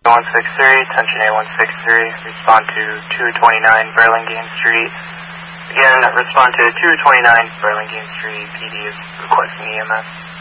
163, attention A163, respond to 229 Burlingame Street. Again, respond to 229 Burlingame Street, PD is requesting EMS.